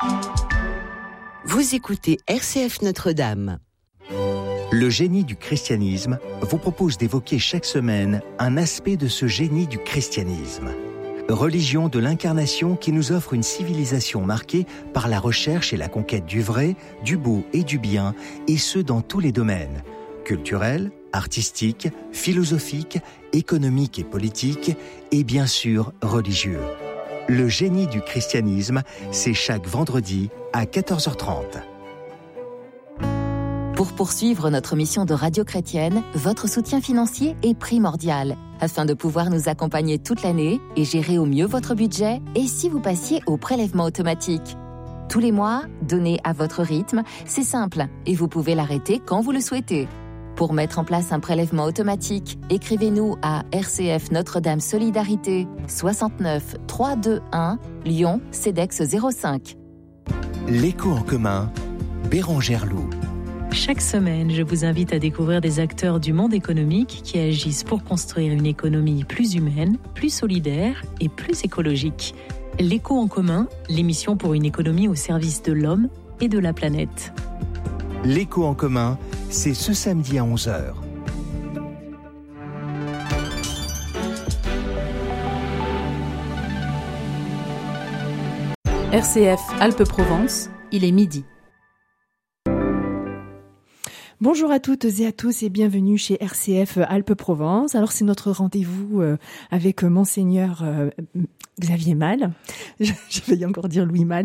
Vous écoutez RCF Notre-Dame. Le génie du christianisme vous propose d'évoquer chaque semaine un aspect de ce génie du christianisme. Religion de l'incarnation qui nous offre une civilisation marquée par la recherche et la conquête du vrai, du beau et du bien, et ce dans tous les domaines, culturels, artistiques, philosophiques, économiques et politiques, et bien sûr religieux. Le génie du christianisme, c'est chaque vendredi à 14h30. Pour poursuivre notre mission de radio chrétienne, votre soutien financier est primordial afin de pouvoir nous accompagner toute l'année et gérer au mieux votre budget. Et si vous passiez au prélèvement automatique, tous les mois, donnez à votre rythme, c'est simple et vous pouvez l'arrêter quand vous le souhaitez. Pour mettre en place un prélèvement automatique, écrivez-nous à RCF Notre-Dame Solidarité 69 321 Lyon CEDEX 05. L'écho en commun, Bérangère Loup. Chaque semaine, je vous invite à découvrir des acteurs du monde économique qui agissent pour construire une économie plus humaine, plus solidaire et plus écologique. L'écho en commun, l'émission pour une économie au service de l'homme et de la planète. L'écho en commun, c'est ce samedi à 11h. RCF Alpes-Provence, il est midi. Bonjour à toutes et à tous et bienvenue chez RCF Alpes-Provence. Alors c'est notre rendez-vous avec Monseigneur Xavier Malle. Je vais encore dire Louis Malle.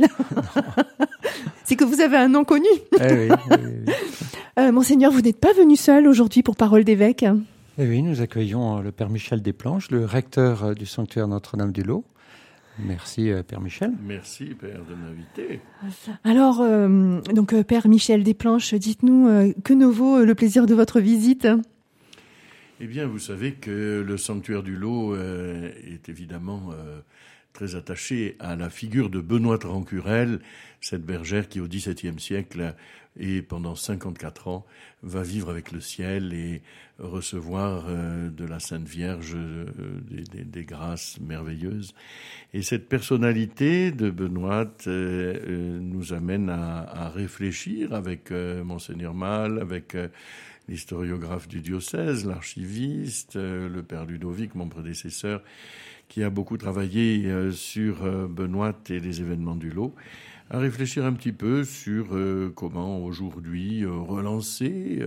C'est que vous avez un nom connu. Oui. Monseigneur, vous n'êtes pas venu seul aujourd'hui pour Parole d'évêque. Oui, nous accueillons le Père Michel Desplanches, le recteur du sanctuaire Notre-Dame-du-Lot. Merci Père Michel. Merci Père de m'inviter. Alors, Père Michel Desplanches, dites-nous, que nous vaut le plaisir de votre visite ? Eh bien, vous savez que le sanctuaire du Lot est évidemment très attaché à la figure de Benoît de Rancurel, cette bergère qui au XVIIe siècle et pendant 54 ans va vivre avec le ciel et recevoir de la Sainte Vierge des grâces merveilleuses. Et cette personnalité de Benoît nous amène à réfléchir avec Monseigneur Malle, avec l'historiographe du diocèse, l'archiviste, le Père Ludovic, mon prédécesseur, qui a beaucoup travaillé sur Benoît et les événements du Lot, à réfléchir un petit peu sur comment aujourd'hui relancer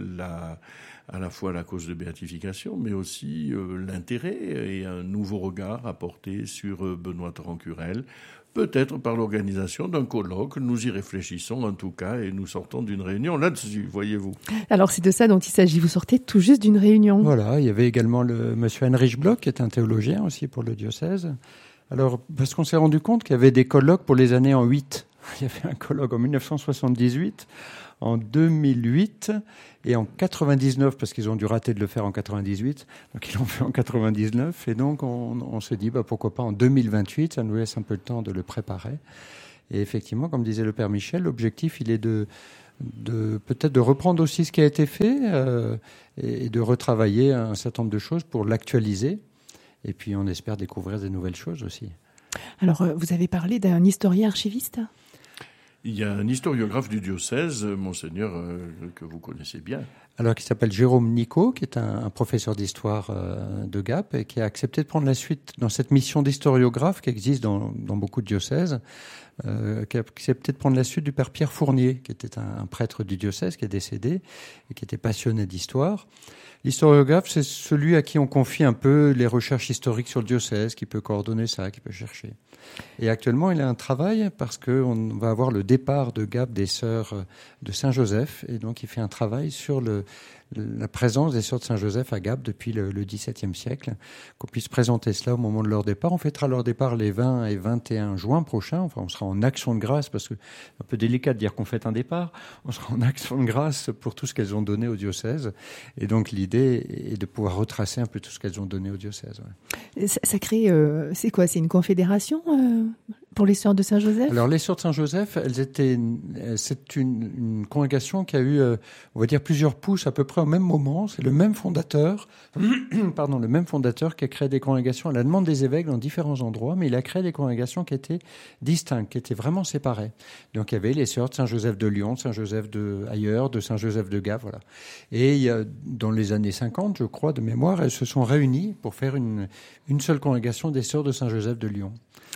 à la fois la cause de béatification, mais aussi l'intérêt et un nouveau regard à porter sur Benoît de Rancurel, peut-être par l'organisation d'un colloque. Nous y réfléchissons en tout cas et nous sortons d'une réunion là-dessus, voyez-vous. Alors c'est de ça dont il s'agit, vous sortez tout juste d'une réunion. Voilà, il y avait également le monsieur Heinrich Bloch, qui est un théologien aussi pour le diocèse. Alors, parce qu'on s'est rendu compte qu'il y avait des colloques pour les années en 8. Il y avait un colloque en 1978, en 2008 et en 99, parce qu'ils ont dû rater de le faire en 98. Donc, ils l'ont fait en 99. Et donc, on se dit, pourquoi pas en 2028, ça nous laisse un peu le temps de le préparer. Et effectivement, comme disait le Père Michel, l'objectif, il est de peut-être de reprendre aussi ce qui a été fait et de retravailler un certain nombre de choses pour l'actualiser. Et puis, on espère découvrir des nouvelles choses aussi. Alors, vous avez parlé d'un historien archiviste ? Il y a un historiographe du diocèse, Monseigneur, que vous connaissez bien. Alors, qui s'appelle Jérôme Nicot, qui est un professeur d'histoire de Gap et qui a accepté de prendre la suite dans cette mission d'historiographe qui existe dans beaucoup de diocèses, qui a accepté de prendre la suite du Père Pierre Fournier, qui était un prêtre du diocèse qui est décédé et qui était passionné d'histoire. L'historiographe, c'est celui à qui on confie un peu les recherches historiques sur le diocèse, qui peut coordonner ça, qui peut chercher. Et actuellement, il a un travail parce qu'on va avoir le départ de Gap des sœurs de Saint-Joseph. Et donc, il fait un travail sur la présence des sœurs de Saint-Joseph à Gap depuis le XVIIe siècle, qu'on puisse présenter cela au moment de leur départ. On fêtera leur départ les 20 et 21 juin prochains. Enfin, on sera en action de grâce, parce que c'est un peu délicat de dire qu'on fête un départ. On sera en action de grâce pour tout ce qu'elles ont donné au diocèse. Et donc, l'idée est de pouvoir retracer un peu tout ce qu'elles ont donné au diocèse. Ouais. Ça crée, c'est quoi ? C'est une confédération pour les Sœurs de Saint-Joseph? Alors, les Sœurs de Saint-Joseph, c'est une congrégation qui a eu, on va dire, plusieurs pousses à peu près au même moment. C'est le même fondateur, le même fondateur qui a créé des congrégations à la demande des évêques dans différents endroits, mais il a créé des congrégations qui étaient distinctes, qui étaient vraiment séparées. Donc, il y avait les Sœurs de Saint-Joseph de Lyon, de Saint-Joseph de ailleurs, de Saint-Joseph de Gap, voilà. Et il y a, dans les années 50, je crois, de mémoire, elles se sont réunies pour faire une seule congrégation des Sœurs de Saint-Joseph de Lyon.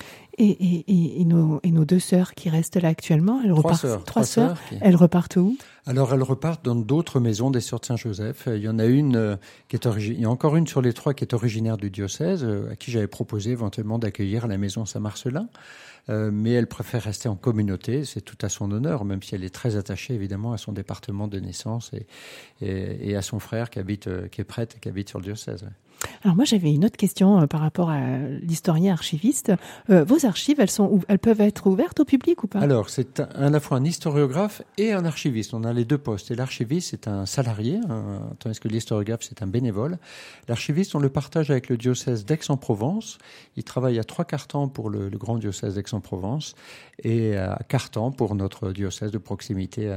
Et nos deux sœurs qui restent là actuellement, elles repartent. Trois sœurs. Elles repartent où? Alors, elles repartent dans d'autres maisons des Sœurs de Saint-Joseph. Il y en a une il y a encore une sur les trois qui est originaire du diocèse, à qui j'avais proposé éventuellement d'accueillir à la maison Saint-Marcelin. Mais elle préfère rester en communauté, c'est tout à son honneur, même si elle est très attachée évidemment à son département de naissance et à son frère qui est prêtre et qui habite sur le diocèse. Alors moi j'avais une autre question par rapport à l'historien archiviste. Vos archives, elles peuvent être ouvertes au public ou pas? Alors c'est à la fois un historiographe et un archiviste. On a les deux postes. Et l'archiviste c'est un salarié, tandis que l'historiographe c'est un bénévole. L'archiviste on le partage avec le diocèse d'Aix-en-Provence. Il travaille à 3/4 temps pour le grand diocèse d'Aix-en-Provence et à 1/4 temps pour notre diocèse de proximité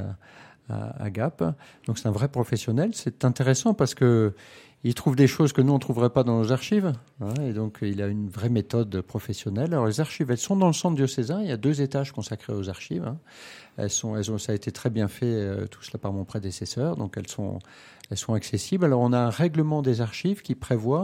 à Gap. Donc c'est un vrai professionnel. C'est intéressant parce que il trouve des choses que nous, on ne trouverait pas dans nos archives. Et donc, il a une vraie méthode professionnelle. Alors, les archives, elles sont dans le centre diocésain. Il y a 2 étages consacrés aux archives. Ça a été très bien fait, tout cela par mon prédécesseur. Donc, elles sont accessibles. Alors, on a un règlement des archives qui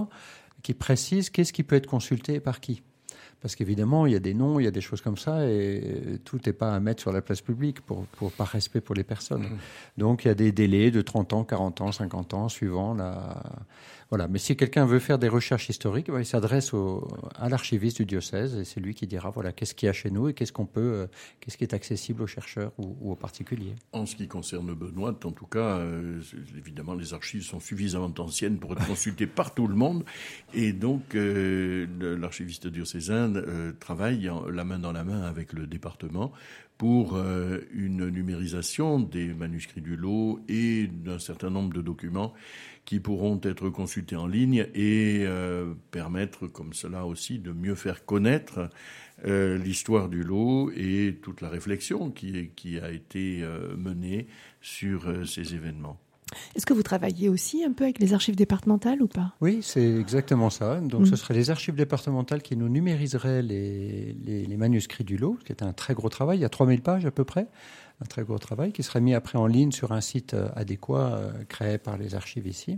précise qu'est-ce qui peut être consulté et par qui. Parce qu'évidemment, il y a des noms, il y a des choses comme ça, et tout n'est pas à mettre sur la place publique par respect pour les personnes. Donc, il y a des délais de 30 ans, 40 ans, 50 ans, suivant la... Voilà. Mais si quelqu'un veut faire des recherches historiques, il s'adresse à l'archiviste du diocèse, et c'est lui qui dira, voilà, qu'est-ce qu'il y a chez nous et qu'est-ce qui est accessible aux chercheurs ou aux particuliers. En ce qui concerne Benoît, en tout cas, évidemment, les archives sont suffisamment anciennes pour être consultées par tout le monde, et donc l'archiviste diocésain travaille la main dans la main avec le département pour une numérisation des manuscrits du lot et d'un certain nombre de documents qui pourront être consultés en ligne et permettre comme cela aussi de mieux faire connaître l'histoire du lot et toute la réflexion qui a été menée sur ces événements. Est-ce que vous travaillez aussi un peu avec les archives départementales ou pas? Oui, c'est exactement ça. Donc, ce seraient les archives départementales qui nous numériseraient les manuscrits du lot, qui est un très gros travail. Il y a 3000 pages à peu près, un très gros travail qui serait mis après en ligne sur un site adéquat créé par les archives ici.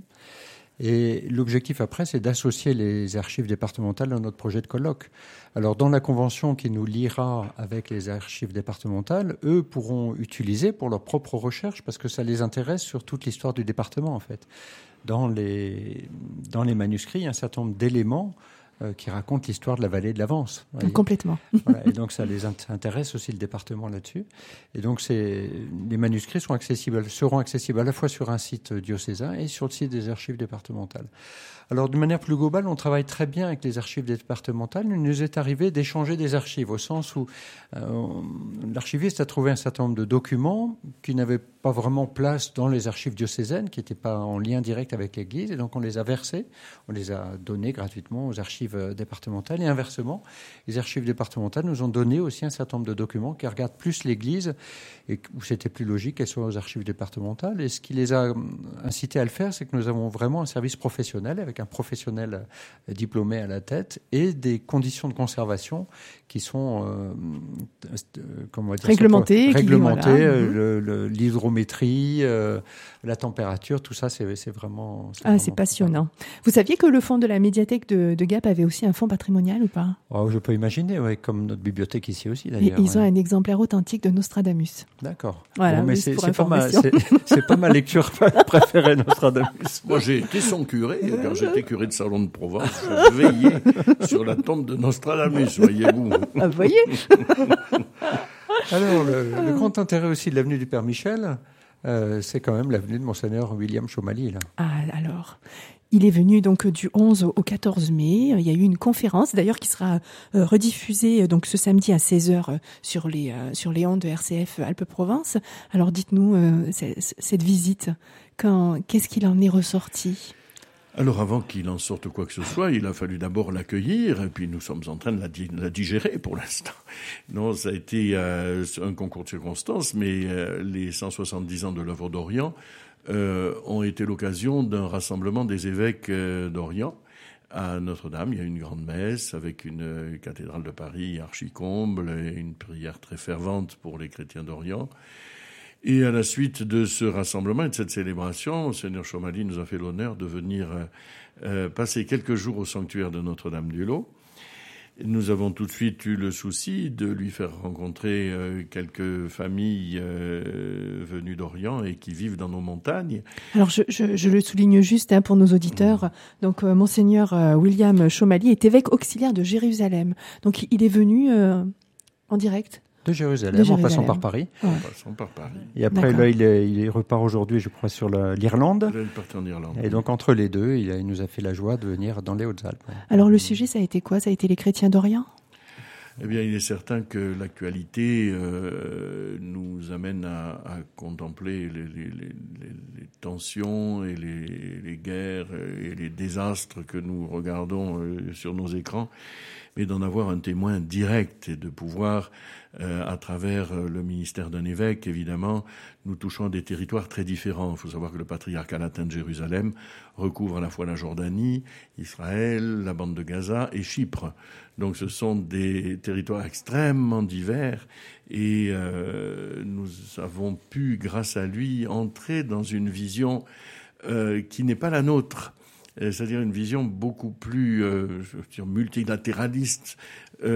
Et l'objectif après, c'est d'associer les archives départementales dans notre projet de colloque. Alors, dans la convention qui nous liera avec les archives départementales, eux pourront utiliser pour leurs propres recherches, parce que ça les intéresse sur toute l'histoire du département, en fait. Dans les manuscrits, il y a un certain nombre d'éléments qui racontent l'histoire de la vallée de la Vence. Complètement. Voilà, et donc, ça les intéresse aussi, le département, là-dessus. Et donc, les manuscrits seront accessibles à la fois sur un site diocésain et sur le site des archives départementales. Alors, de manière plus globale, on travaille très bien avec les archives départementales. Il nous est arrivé d'échanger des archives, au sens où l'archiviste a trouvé un certain nombre de documents qui n'avaient pas vraiment place dans les archives diocésaines, qui n'étaient pas en lien direct avec l'Église, et donc on les a versés, on les a donnés gratuitement aux archives départementales, et inversement, les archives départementales nous ont donné aussi un certain nombre de documents qui regardent plus l'Église, et où c'était plus logique qu'elles soient aux archives départementales. Et ce qui les a incités à le faire, c'est que nous avons vraiment un service professionnel, avec un professionnel diplômé à la tête, et des conditions de conservation qui sont réglementées, l'hydrométrie, la température, tout ça, c'est vraiment... C'est passionnant. Vous saviez que le fonds de la médiathèque de Gap avait aussi un fonds patrimonial ou pas? Je peux imaginer, oui, comme notre bibliothèque ici aussi, d'ailleurs. Et ils ont un exemplaire authentique de Nostradamus. D'accord. Voilà, mais c'est pas ma lecture préférée, Nostradamus. Moi, j'ai été son curé, quand j'étais curé de Salon de Provence, je veillais sur la tombe de Nostradamus, voyez-vous. Ah, vous voyez. Alors, le grand intérêt aussi de l'avenue du Père Michel, c'est quand même l'avenue de Monseigneur William Chaumaly, là. Ah, alors, il est venu donc du 11 au 14 mai. Il y a eu une conférence, d'ailleurs, qui sera rediffusée donc ce samedi à 16h sur les ondes de RCF Alpes-Provence. Alors, dites-nous, cette visite, qu'est-ce qu'il en est ressorti? Alors avant qu'il en sorte quoi que ce soit, il a fallu d'abord l'accueillir, et puis nous sommes en train de la digérer pour l'instant. Non, ça a été un concours de circonstances, mais les 170 ans de l'œuvre d'Orient ont été l'occasion d'un rassemblement des évêques d'Orient à Notre-Dame. Il y a eu une grande messe avec une cathédrale de Paris archi-comble et une prière très fervente pour les chrétiens d'Orient. Et à la suite de ce rassemblement et de cette célébration, Monseigneur Chomali nous a fait l'honneur de venir passer quelques jours au sanctuaire de Notre-Dame-du-Lot. Nous avons tout de suite eu le souci de lui faire rencontrer quelques familles venues d'Orient et qui vivent dans nos montagnes. Alors je le souligne juste pour nos auditeurs. Donc Monseigneur William Chomali est évêque auxiliaire de Jérusalem. Donc il est venu en direct de Jérusalem, en passant par Paris. Ouais. En passant par Paris. Et après, là, il repart aujourd'hui, je crois, sur l'Irlande. Il est parti en Irlande. Et donc, entre les deux, il nous a fait la joie de venir dans les Hautes-Alpes. Alors, le sujet, ça a été quoi ? Ça a été les chrétiens d'Orient ? Eh bien, il est certain que l'actualité nous amène à contempler les tensions et les guerres et les désastres que nous regardons sur nos écrans, mais d'en avoir un témoin direct et de pouvoir, à travers le ministère d'un évêque, évidemment, nous touchons à des territoires très différents. Il faut savoir que le patriarcat latin de Jérusalem recouvre à la fois la Jordanie, Israël, la bande de Gaza et Chypre. Donc ce sont des territoires extrêmement divers et nous avons pu, grâce à lui, entrer dans une vision qui n'est pas la nôtre. C'est-à-dire une vision beaucoup plus multilatéraliste,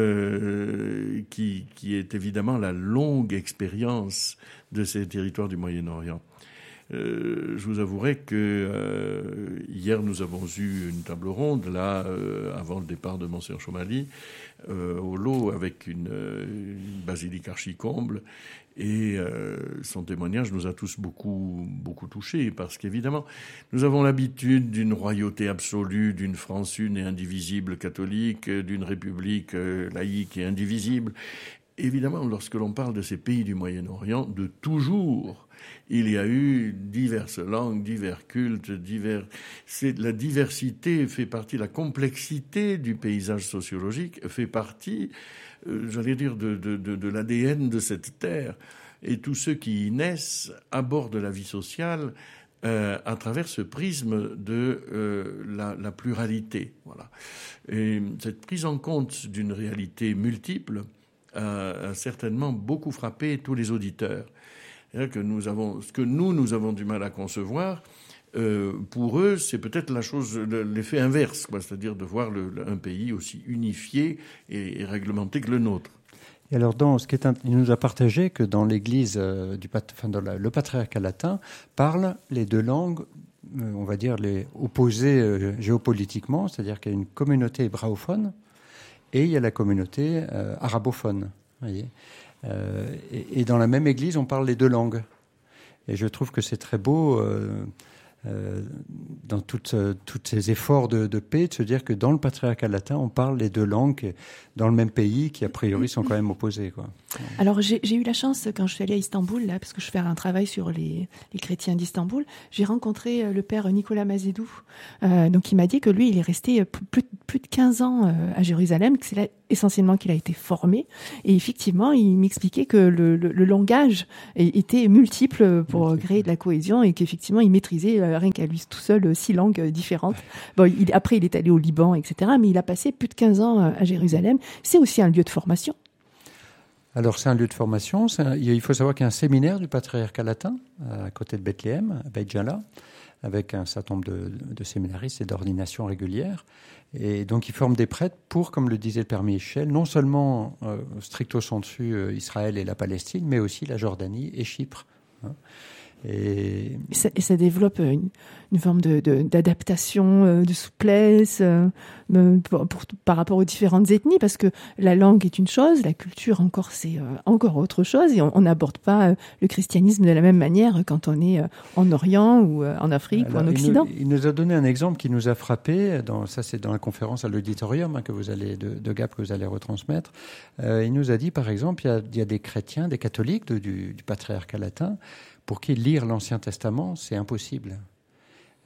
qui est évidemment la longue expérience de ces territoires du Moyen-Orient. Je vous avouerai que hier nous avons eu une table ronde là avant le départ de Monseigneur Chomali au Lot avec une basilique archi-comble. Et son témoignage nous a tous beaucoup touchés parce qu'évidemment, nous avons l'habitude d'une royauté absolue, d'une France une et indivisible catholique, d'une république laïque et indivisible. Évidemment, lorsque l'on parle de ces pays du Moyen-Orient, de toujours, il y a eu diverses langues, divers cultes, la diversité fait partie, la complexité du paysage sociologique fait partie, j'allais dire, de l'ADN de cette terre. Et tous ceux qui y naissent abordent la vie sociale à travers ce prisme de la pluralité. Voilà. Et cette prise en compte d'une réalité multiple a certainement beaucoup frappé tous les auditeurs. C'est-à-dire que ce que nous avons du mal à concevoir, pour eux, c'est peut-être l'effet inverse, c'est-à-dire de voir un pays aussi unifié et réglementé que le nôtre. Et alors, il nous a partagé que dans l'Église, le patriarcat latin parle les deux langues, on va dire les opposées géopolitiquement, c'est-à-dire qu'il y a une communauté hébraophone et il y a la communauté arabophone. Voyez. Et dans la même Église, on parle les deux langues. Et je trouve que c'est très beau dans tous ces efforts de paix, de se dire que dans le patriarcat latin, on parle les deux langues dans le même pays qui, a priori, sont quand même opposés, quoi. Alors, j'ai eu la chance, quand je suis allée à Istanbul, là, parce que je fais un travail sur les chrétiens d'Istanbul, j'ai rencontré le père Nicolas Mazedou. Donc, il m'a dit que lui, il est resté plus de 15 ans à Jérusalem, que c'est là essentiellement qu'il a été formé. Et effectivement, il m'expliquait que le langage était multiple pour créer de la cohésion et qu'effectivement, il maîtrisait rien qu'à lui tout seul 6 langues différentes. Bon, après, il est allé au Liban, etc. Mais il a passé plus de 15 ans à Jérusalem. C'est aussi un lieu de formation. Alors, c'est un lieu de formation. Il faut savoir qu'il y a un séminaire du patriarcat latin à côté de Bethléem, à Beit Jala, avec un certain nombre de séminaristes et d'ordinations régulières. Et donc, ils forment des prêtres pour, comme le disait le père Michel, non seulement stricto sensu Israël et la Palestine, mais aussi la Jordanie et Chypre. Et ça développe une forme d'adaptation, de souplesse par rapport aux différentes ethnies, parce que la langue est une chose, la culture encore c'est encore autre chose, et on n'aborde pas le christianisme de la même manière quand on est en Orient ou en Afrique ou en Occident. Il nous a donné un exemple qui nous a frappé, ça c'est dans la conférence à l'auditorium que vous allez de Gap que vous allez retransmettre. Il nous a dit par exemple, il y a des chrétiens, des catholiques du patriarcat latin, pour qui lire l'Ancien Testament, c'est impossible.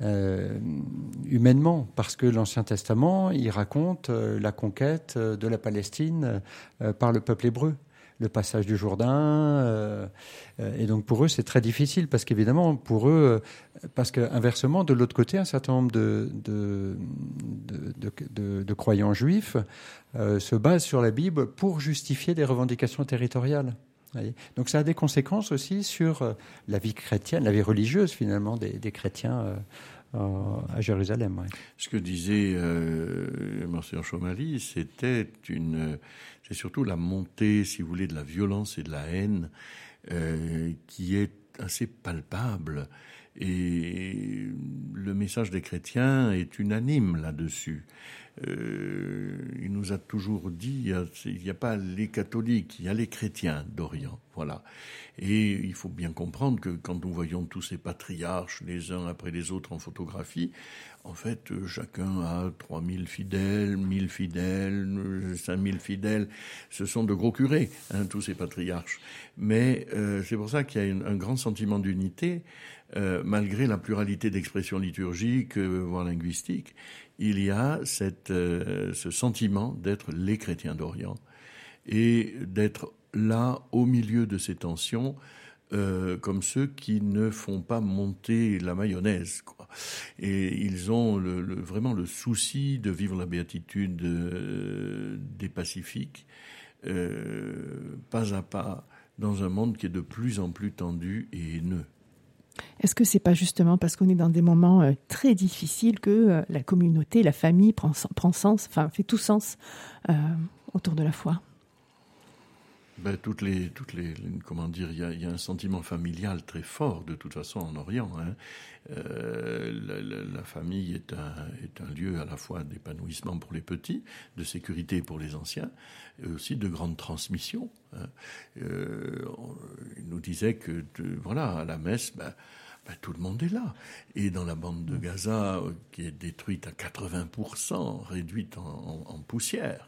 humainement, parce que l'Ancien Testament, il raconte la conquête de la Palestine par le peuple hébreu, le passage du Jourdain, et donc pour eux c'est très difficile, parce qu'évidemment pour eux, parce qu'inversement de l'autre côté, un certain nombre de croyants juifs se basent sur la Bible pour justifier des revendications territoriales. Donc ça a des conséquences aussi sur la vie chrétienne, la vie religieuse finalement des chrétiens à Jérusalem. Ouais. Ce que disait Monseigneur Chomali, c'est surtout la montée, si vous voulez, de la violence et de la haine qui est assez palpable. Et le message des chrétiens est unanime là-dessus. Il nous a toujours dit, il n'y a pas les catholiques, il y a les chrétiens d'Orient, voilà. Et il faut bien comprendre que quand nous voyons tous ces patriarches les uns après les autres en photographie, en fait, chacun a 3000 fidèles, 1000 fidèles, 5000 fidèles. Ce sont de gros curés, tous ces patriarches. Mais c'est pour ça qu'il y a un grand sentiment d'unité, malgré la pluralité d'expressions liturgiques, voire linguistiques. Il y a ce sentiment d'être les chrétiens d'Orient et d'être là au milieu de ces tensions, comme ceux qui ne font pas monter la mayonnaise, quoi. Et ils ont vraiment le souci de vivre la béatitude des pacifiques, pas à pas, dans un monde qui est de plus en plus tendu et haineux. Est-ce que c'est pas justement parce qu'on est dans des moments très difficiles que la communauté, la famille prend sens, enfin fait tout sens autour de la foi? Toutes les comment dire, il y a un sentiment familial très fort de toute façon en Orient. La famille est un lieu à la fois d'épanouissement pour les petits, de sécurité pour les anciens, et aussi de grande transmission. Il nous disait que à la messe, tout le monde est là. Et dans la bande de Gaza, qui est détruite à 80%, réduite en poussière,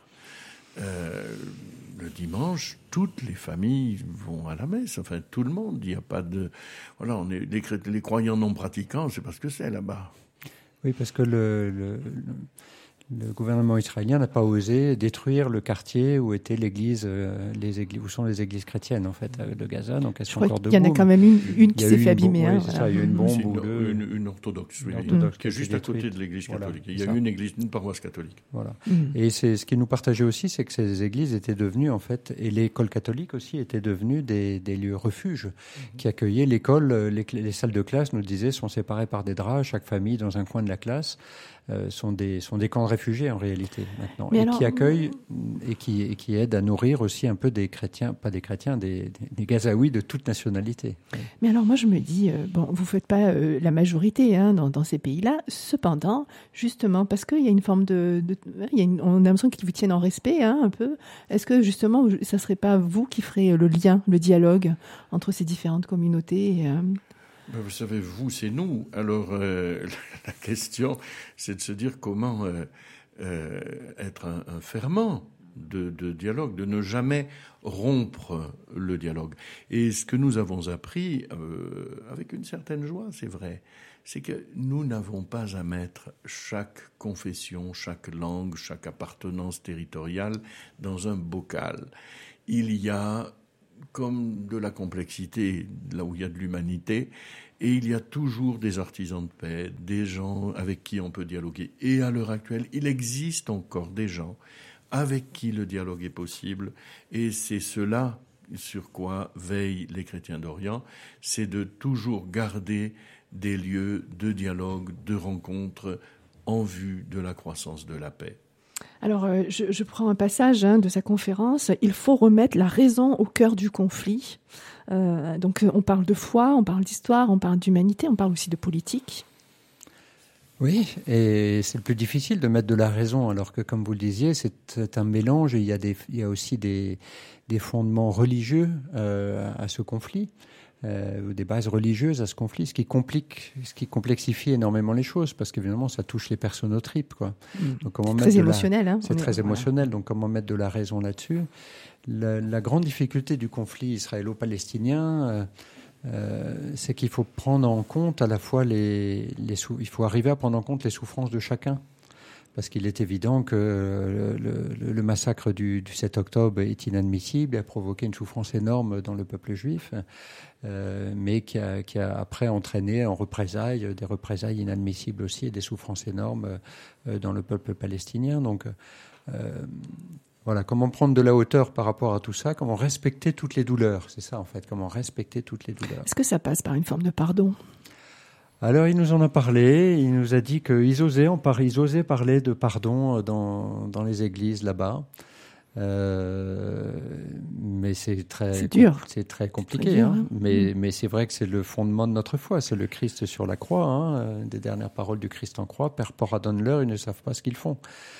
le dimanche, toutes les familles vont à la messe. Enfin, tout le monde. Il n'y a pas de... Voilà, on est les croyants non pratiquants, c'est parce que c'est là-bas. Oui, parce que le gouvernement israélien n'a pas osé détruire le quartier où était l'église, où sont les églises chrétiennes en fait de Gaza. Donc elles sont encore debout. Il y en a quand même une qui s'est fait abîmer. Oui, c'est ça. Il y a eu une bombe ou deux. Une orthodoxe, qui est juste à côté de l'église catholique. Il y a eu une paroisse catholique. Voilà. Et c'est ce qui nous partageait aussi, c'est que ces églises étaient devenues en fait, et l'école catholique aussi était devenue des lieux refuges qui accueillaient l'école. Les salles de classe, nous disaient, sont séparées par des draps. Chaque famille dans un coin de la classe. Sont des camps de réfugiés en réalité maintenant, qui accueillent et qui aident à nourrir aussi un peu des chrétiens, pas des chrétiens, des Gazaouis de toute nationalité. Mais alors moi je me dis, vous faites pas la majorité dans ces pays-là, cependant, justement, parce qu'il y a une forme on a l'impression qu'ils vous tiennent en respect un peu, est-ce que justement ça serait pas vous qui ferez le lien, le dialogue entre ces différentes communautés Vous savez, vous, c'est nous. Alors, la question, c'est de se dire comment être un ferment de dialogue, de ne jamais rompre le dialogue. Et ce que nous avons appris, avec une certaine joie, c'est vrai, c'est que nous n'avons pas à mettre chaque confession, chaque langue, chaque appartenance territoriale dans un bocal. Il y a comme de la complexité, là où il y a de l'humanité, et il y a toujours des artisans de paix, des gens avec qui on peut dialoguer. Et à l'heure actuelle, il existe encore des gens avec qui le dialogue est possible, et c'est cela sur quoi veillent les chrétiens d'Orient, c'est de toujours garder des lieux de dialogue, de rencontre en vue de la croissance de la paix. Alors, je prends un passage de sa conférence. Il faut remettre la raison au cœur du conflit. Donc, on parle de foi, on parle d'histoire, on parle d'humanité, on parle aussi de politique. Oui, et c'est le plus difficile de mettre de la raison, alors que, comme vous le disiez, c'est un mélange. Il y a aussi des fondements religieux à ce conflit. Des bases religieuses à ce conflit, ce qui complexifie énormément les choses, parce qu'évidemment, ça touche les personnes aux tripes, quoi. Donc, c'est très émotionnel. C'est très émotionnel, donc comment mettre de la raison là-dessus ? La grande difficulté du conflit israélo-palestinien, c'est qu'il faut prendre en compte à la fois il faut arriver à prendre en compte les souffrances de chacun. Parce qu'il est évident que le massacre du 7 octobre est inadmissible et a provoqué une souffrance énorme dans le peuple juif, mais qui a après entraîné en représailles, des représailles inadmissibles aussi et des souffrances énormes dans le peuple palestinien. Donc voilà, comment prendre de la hauteur par rapport à tout ça, comment respecter toutes les douleurs, c'est ça en fait, comment respecter toutes les douleurs. Est-ce que ça passe par une forme de pardon ? Alors, il nous en a parlé, il nous a dit qu'ils osaient parler de pardon dans les églises là-bas. Mais c'est dur. C'est très compliqué. Dur, hein. Mais c'est vrai que c'est le fondement de notre foi. C'est le Christ sur la croix, hein, des dernières paroles du Christ en croix. Père, pardonne-leur, ils ne savent pas ce qu'ils font.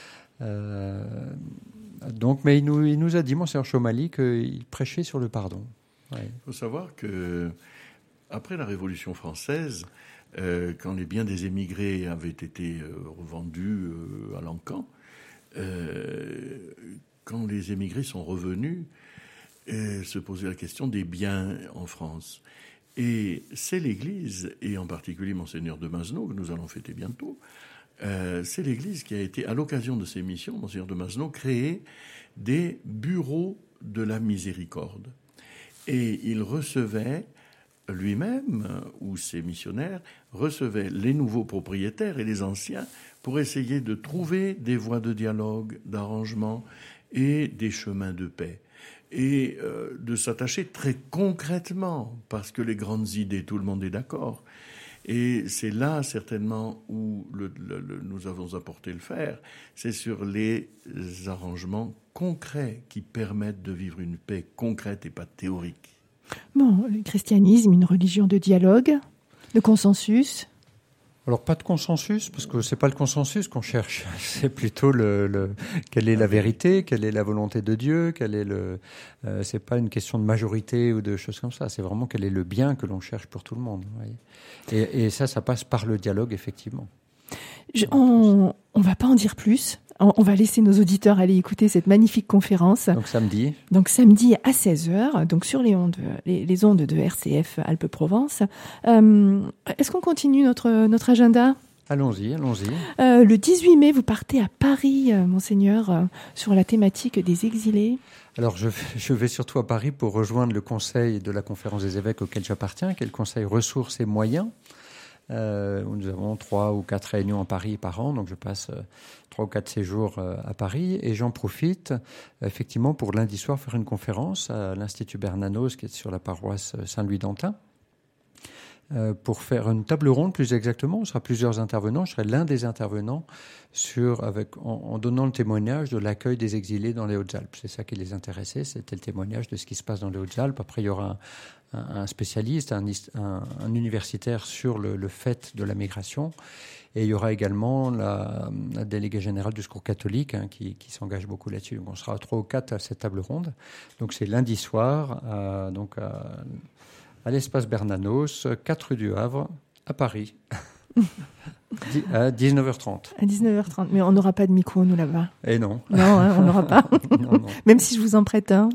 Mais il nous a dit, Monseigneur Chomali, qu'il prêchait sur le pardon. Ouais. Il faut savoir que après la Révolution française, quand les biens des émigrés avaient été revendus à l'Ancan, quand les émigrés sont revenus, se posait la question des biens en France. Et c'est l'Église, et en particulier Monseigneur de Masneau, que nous allons fêter bientôt, c'est l'Église qui a été, à l'occasion de ces missions, Monseigneur de Masneau, créé des bureaux de la miséricorde. Et il recevait lui-même, ou ses missionnaires, recevaient les nouveaux propriétaires et les anciens pour essayer de trouver des voies de dialogue, d'arrangement et des chemins de paix. Et de s'attacher très concrètement, parce que les grandes idées, tout le monde est d'accord. Et c'est là, certainement, où nous avons apporté le fer, c'est sur les arrangements concrets qui permettent de vivre une paix concrète et pas théorique. Bon, le christianisme, une religion de dialogue, de consensus. Alors pas de consensus, parce que c'est pas le consensus qu'on cherche, c'est plutôt quelle est la vérité, quelle est la volonté de Dieu, c'est pas une question de majorité ou de choses comme ça, c'est vraiment quel est le bien que l'on cherche pour tout le monde. Et ça passe par le dialogue, effectivement. On va pas en dire plus. On va laisser nos auditeurs aller écouter cette magnifique conférence. Donc samedi à 16h, donc sur les ondes de RCF Alpes-Provence. Est-ce qu'on continue notre agenda ? Allons-y. Le 18 mai, vous partez à Paris, Monseigneur, sur la thématique des exilés. Alors, je vais surtout à Paris pour rejoindre le conseil de la conférence des évêques auquel j'appartiens, qui est le conseil ressources et moyens. Où nous avons 3 ou 4 réunions à Paris par an, donc je passe 3 ou 4 séjours à Paris et j'en profite effectivement pour lundi soir faire une conférence à l'Institut Bernanos qui est sur la paroisse Saint-Louis-d'Antin pour faire une table ronde plus exactement. On sera plusieurs intervenants, je serai l'un des intervenants en donnant le témoignage de l'accueil des exilés dans les Hautes-Alpes. C'est ça qui les intéressait, c'était le témoignage de ce qui se passe dans les Hautes-Alpes. Après il y aura un spécialiste, un universitaire sur le fait de la migration. Et il y aura également la déléguée générale du Secours catholique qui s'engage beaucoup là-dessus. Donc on sera 3 ou 4 à cette table ronde. Donc c'est lundi soir, à l'espace Bernanos, 4 rue du Havre, à Paris, à 19h30. À 19h30, mais on n'aura pas de micro, nous, là-bas. Et non. Non, on n'aura pas. Non. Même si je vous en prête un.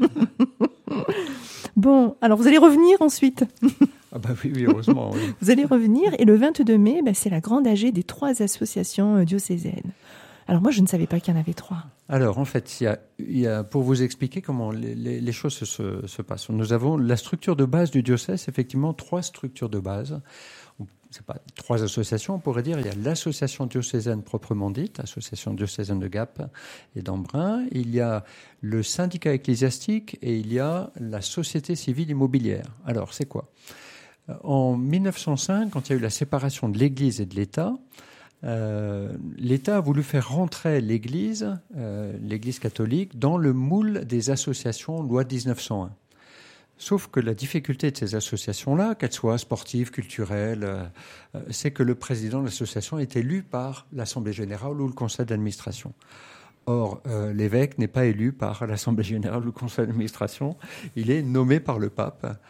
Bon, alors vous allez revenir ensuite. Ah bah oui, heureusement. Oui. Vous allez revenir et le 22 mai, c'est la grande AG des 3 associations diocésaines. Alors moi, je ne savais pas qu'il y en avait 3. Alors en fait, il y a pour vous expliquer comment les choses se passent. Nous avons la structure de base du diocèse, effectivement 3 structures de base. C'est pas 3 associations, on pourrait dire. Il y a l'association diocésaine proprement dite, l'association diocésaine de Gap et d'Embrun. Il y a le syndicat ecclésiastique et il y a la société civile immobilière. Alors, c'est quoi ? En 1905, quand il y a eu la séparation de l'Église et de l'État, l'État a voulu faire rentrer l'Église catholique, dans le moule des associations loi 1901. Sauf que la difficulté de ces associations-là, qu'elles soient sportives, culturelles, c'est que le président de l'association est élu par l'Assemblée générale ou le conseil d'administration. Or, l'évêque n'est pas élu par l'Assemblée générale ou le conseil d'administration, il est nommé par le pape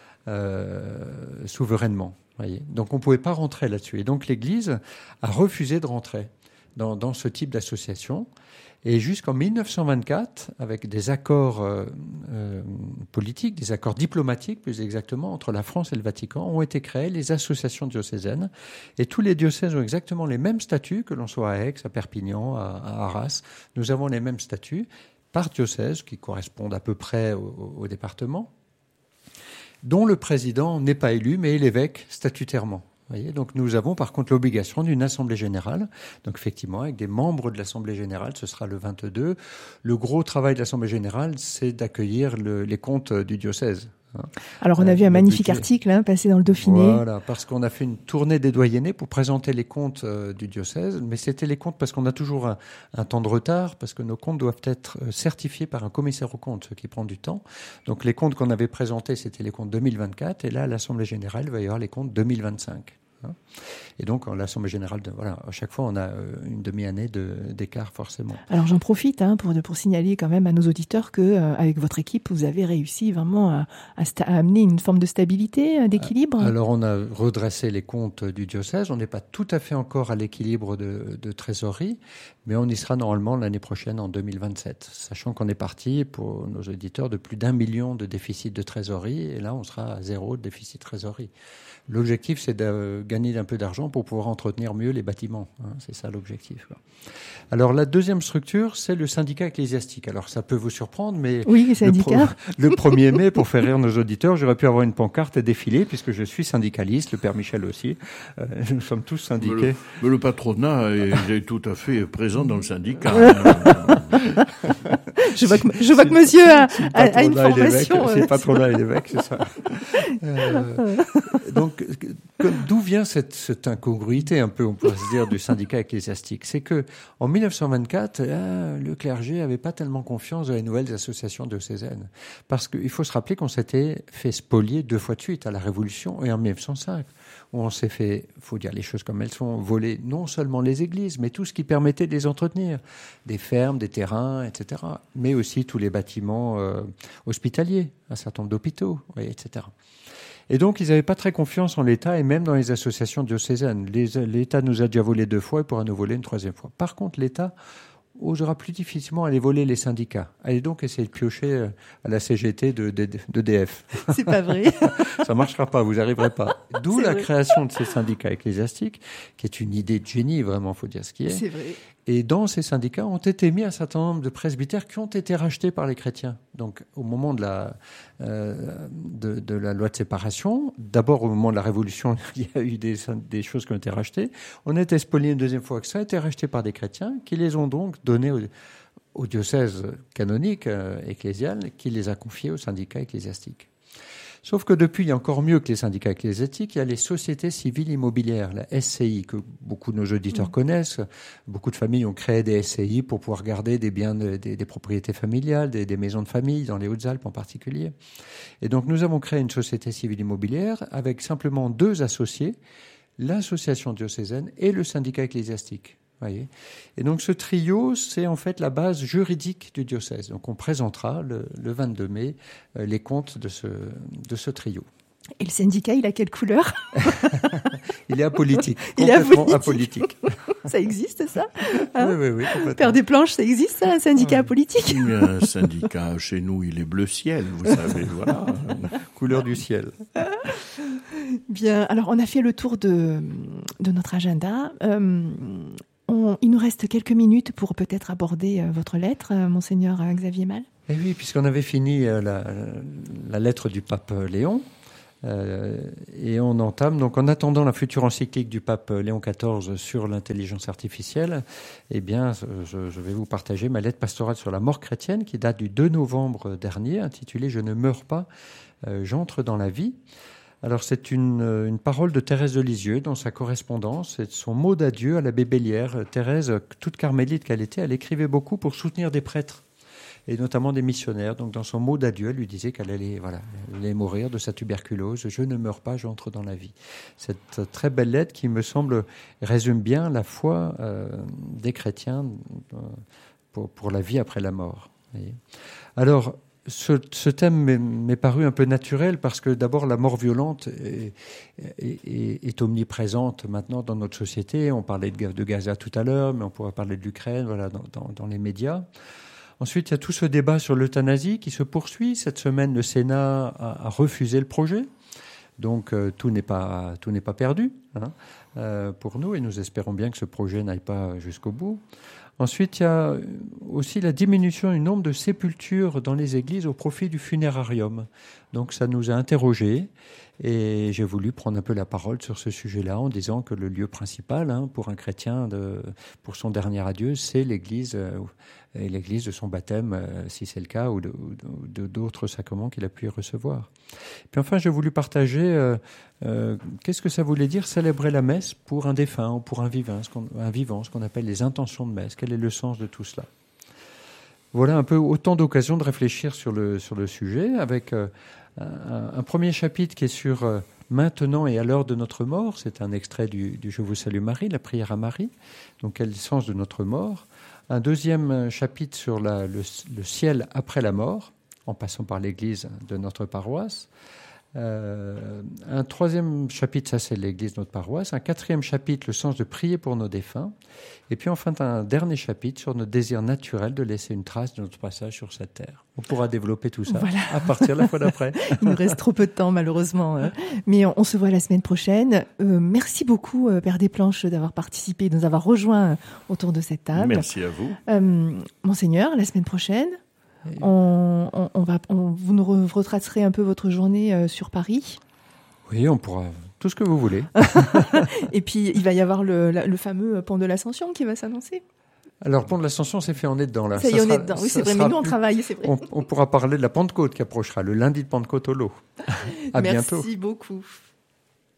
souverainement. Voyez. Donc on ne pouvait pas rentrer là-dessus. Et donc l'Église a refusé de rentrer. dans ce type d'association. Et jusqu'en 1924, avec des accords politiques, des accords diplomatiques plus exactement, entre la France et le Vatican, ont été créées les associations diocésaines. Et tous les diocèses ont exactement les mêmes statuts, que l'on soit à Aix, à Perpignan, à Arras. Nous avons les mêmes statuts par diocèse, qui correspondent à peu près au département, dont le président n'est pas élu, mais est l'évêque statutairement. Voyez, donc nous avons par contre l'obligation d'une assemblée générale. Donc effectivement, avec des membres de l'assemblée générale, ce sera le 22. Le gros travail de l'assemblée générale, c'est d'accueillir les comptes du diocèse. Alors on a vu un magnifique article passé dans le Dauphiné. Voilà, parce qu'on a fait une tournée des doyennés pour présenter les comptes du diocèse, mais c'était les comptes parce qu'on a toujours un temps de retard, parce que nos comptes doivent être certifiés par un commissaire aux comptes, ce qui prend du temps. Donc les comptes qu'on avait présentés, c'était les comptes 2024, et là, à l'Assemblée générale, il va y avoir les comptes 2025. Et donc, en l'Assemblée générale, à chaque fois, on a une demi-année d'écart, forcément. Alors, j'en profite pour signaler quand même à nos auditeurs que, avec votre équipe, vous avez réussi vraiment à amener une forme de stabilité, d'équilibre. Alors, on a redressé les comptes du diocèse. On n'est pas tout à fait encore à l'équilibre de trésorerie, mais on y sera normalement l'année prochaine, en 2027. Sachant qu'on est parti, pour nos auditeurs, de plus d'1 million de déficit de trésorerie, et là, on sera à 0 de déficit de trésorerie. L'objectif, c'est de gagner un peu d'argent pour pouvoir entretenir mieux les bâtiments. C'est ça l'objectif. Alors, la deuxième structure, c'est le syndicat ecclésiastique. Alors, ça peut vous surprendre, mais oui, syndicat. Le 1er mai, pour faire rire nos auditeurs, j'aurais pu avoir une pancarte et défiler, puisque je suis syndicaliste, le père Michel aussi. Nous sommes tous syndiqués. Mais le patronat est tout à fait présent dans le syndicat. Je vois que monsieur a une formation. C'est le patronat et l'évêque, c'est ça. Donc, d'où vient cette incongruité, un peu, on pourrait se dire, du syndicat ecclésiastique? C'est que, en 1924, le clergé avait pas tellement confiance dans les nouvelles associations diocésaines. Parce qu'il faut se rappeler qu'on s'était fait spolier 2 fois de suite, à la Révolution et en 1905, où on s'est fait, faut dire les choses comme elles sont, voler non seulement les églises, mais tout ce qui permettait de les entretenir. Des fermes, des terrains, etc. Mais aussi tous les bâtiments hospitaliers, un certain nombre d'hôpitaux, etc. Et donc, ils n'avaient pas très confiance en l'État et même dans les associations diocésaines. L'État nous a déjà volé 2 fois et pourra nous voler une 3e fois. Par contre, l'État osera plus difficilement aller voler les syndicats. Allez donc essayer de piocher à la CGT d'EDF. C'est pas vrai. Ça marchera pas, vous arriverez pas. D'où la création de ces syndicats ecclésiastiques, qui est une idée de génie, vraiment, faut dire ce qui est. C'est vrai. Et dans ces syndicats ont été mis un certain nombre de presbytères qui ont été rachetés par les chrétiens. Donc, au moment de la loi de séparation, d'abord au moment de la Révolution, il y a eu des choses qui ont été rachetées. On a été spoliés une 2e fois, que ça a été racheté par des chrétiens qui les ont donc donnés au diocèse canonique ecclésial, qui les a confiés aux syndicats ecclésiastiques. Sauf que depuis, il y a encore mieux que les syndicats ecclésiastiques, il y a les sociétés civiles immobilières, la SCI, que beaucoup de nos auditeurs connaissent. Beaucoup de familles ont créé des SCI pour pouvoir garder des biens, des propriétés familiales, des maisons de famille, dans les Hautes-Alpes en particulier. Et donc, nous avons créé une société civile immobilière avec simplement 2 associés, l'association diocésaine et le syndicat ecclésiastique. Voyez. Et donc ce trio, c'est en fait la base juridique du diocèse. Donc on présentera le 22 mai les comptes de ce trio. Et le syndicat, il a quelle couleur? Il est apolitique, complètement apolitique. Ça existe, ça Oui, complètement. Père des planches, ça existe, ça, un syndicat apolitique? Un syndicat, chez nous, il est bleu ciel, vous savez, voilà. Couleur du ciel. Bien, alors on a fait le tour de notre agenda. Il nous reste quelques minutes pour peut-être aborder votre lettre, Monseigneur Xavier Mal. Eh oui, puisqu'on avait fini la lettre du pape Léon, et on entame, donc en attendant la future encyclique du pape Léon XIV sur l'intelligence artificielle, eh bien, je vais vous partager ma lettre pastorale sur la mort chrétienne qui date du 2 novembre dernier, intitulée « Je ne meurs pas, j'entre dans la vie ». Alors, c'est une parole de Thérèse de Lisieux dans sa correspondance. C'est son mot d'adieu à l'abbé Bellière. Thérèse, toute carmélite qu'elle était, elle écrivait beaucoup pour soutenir des prêtres et notamment des missionnaires. Donc, dans son mot d'adieu, elle lui disait qu'elle allait mourir de sa tuberculose. « Je ne meurs pas, j'entre dans la vie ». Cette très belle lettre qui, me semble, résume bien la foi des chrétiens pour la vie après la mort. Alors, ce thème m'est paru un peu naturel parce que d'abord la mort violente est omniprésente maintenant dans notre société. On parlait de Gaza tout à l'heure, mais on pourrait parler de l'Ukraine, voilà, dans les médias. Ensuite, il y a tout ce débat sur l'euthanasie qui se poursuit. Cette semaine, le Sénat a refusé le projet. Donc tout n'est pas perdu pour nous, et nous espérons bien que ce projet n'aille pas jusqu'au bout. Ensuite, il y a aussi la diminution du nombre de sépultures dans les églises au profit du funérarium. Donc ça nous a interrogés, et j'ai voulu prendre un peu la parole sur ce sujet-là en disant que le lieu principal pour un chrétien pour son dernier adieu, c'est l'église, et l'église de son baptême, si c'est le cas, ou d'autres sacrements qu'il a pu y recevoir. Puis enfin, j'ai voulu partager qu'est-ce que ça voulait dire célébrer la messe pour un défunt ou pour un vivant, ce qu'on appelle les intentions de messe. Quel est le sens de tout cela? Voilà un peu autant d'occasions de réfléchir sur le sujet, avec un premier chapitre qui est sur maintenant et à l'heure de notre mort. C'est un extrait du Je vous salue Marie, la prière à Marie. Donc quel est le sens de notre mort? Un deuxième chapitre sur le ciel après la mort, en passant par l'église de notre paroisse. Un troisième chapitre, ça c'est l'église de notre paroisse. Un quatrième chapitre, le sens de prier pour nos défunts. Et puis enfin un dernier chapitre sur notre désir naturel de laisser une trace de notre passage sur cette terre. On pourra développer tout ça à partir de la fois d'après. Il nous reste trop peu de temps malheureusement. Mais on se voit la semaine prochaine. Merci beaucoup Père Desplanches d'avoir participé, de nous avoir rejoints autour de cette table. Merci à vous. Monseigneur, la semaine prochaine, vous nous retracerez un peu votre journée sur Paris. Oui, on pourra, tout ce que vous voulez. Et puis, il va y avoir le fameux pont de l'Ascension qui va s'annoncer. Alors, pont de l'Ascension, c'est fait, on est dedans là. Ça y est, on est dedans. Oui, c'est vrai, mais nous, on travaille, c'est vrai. On pourra parler de la Pentecôte qui approchera, le lundi de Pentecôte au lot. À bientôt. Merci beaucoup.